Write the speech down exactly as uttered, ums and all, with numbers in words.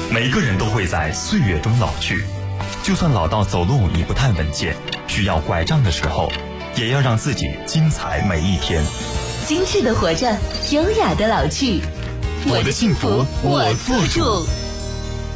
每个人都会在岁月中老去，就算老到走路已不太稳健，需要拐杖的时候，也要让自己精彩每一天。 精致的活着，优雅的老去。 我的幸福我做主。